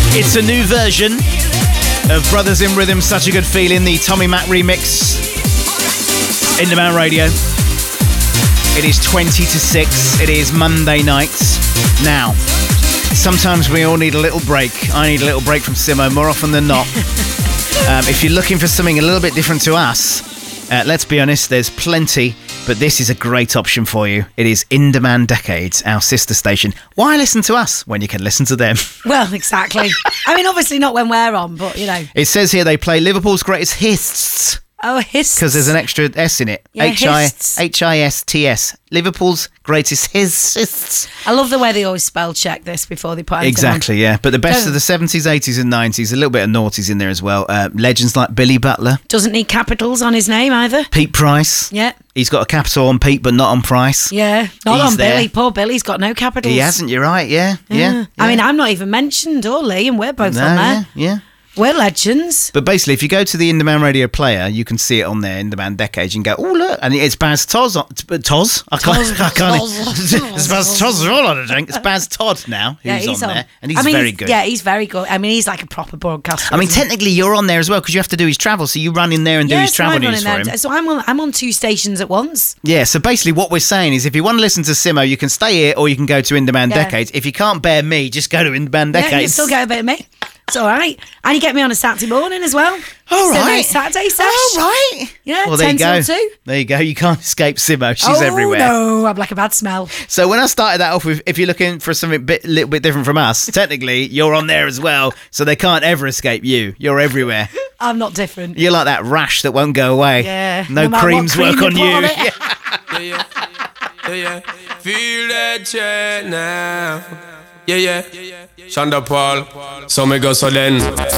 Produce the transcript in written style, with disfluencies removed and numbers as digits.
It's a new version of Brothers in Rhythm, Such a Good Feeling, the Tommy Mac remix. Indemand Radio. It is 20 to 6. It is Monday night. Now, sometimes we all need a little break. I need a little break from Simo more often than not. If you're looking for something a little bit different to us, let's be honest, there's plenty, but this is a great option for you. It is In Demand Decades, our sister station. Why listen to us when you can listen to them? Well, exactly. I mean, obviously not when we're on, but, you know. It says here they play Liverpool's greatest hits. Oh, hists. Because there's an extra S in it. Yeah, Hists. Liverpool's greatest hits. I love the way they always spell check this before they put anything Exactly, on. yeah. But the best of the 70s, 80s and 90s, a little bit of noughties in there as well. Legends like Billy Butler. Doesn't need capitals on his name either. Pete Price. Yeah. He's got a capital on Pete, but not on Price. Yeah. Not He's on there. Billy. Poor Billy's got no capitals. He hasn't, you're right, yeah. I mean, I'm not even mentioned, or Lee, and we're both on there. Yeah. We're legends. But basically, if you go to the In Demand Radio player, you can see it on there, In Demand Decades, and go, oh, look. And it's Baz Toz. Toz? I can't. It's Baz Toz all on a drink. It's Baz Todd now who's on there. And he's very good. Yeah, he's very good. I mean, he's like a proper broadcaster. I mean, technically, you're on there as well because you have to do his travel. So you run in there and do his travel news for him. So I'm on two stations at once. Yeah, so basically what we're saying is if you want to listen to Simo, you can stay here or you can go to In Demand Decades. If you can't bear me, just go to In Demand Decades. Yeah, you still get a bit of me. It's all right. And you get me on a Saturday morning as well. All right. Saturday sesh. All right. Yeah, well, 10 till 2. There you go. You can't escape Simo. She's everywhere. Oh, no. I'm like a bad smell. So when I started that off with, if you're looking for something little bit different from us, technically, you're on there as well. So they can't ever escape you. You're everywhere. I'm not different. You're like that rash that won't go away. Yeah. No creams work on you. Yeah. Feel that chat now. Yeah. Shonda Paul. So me go so then.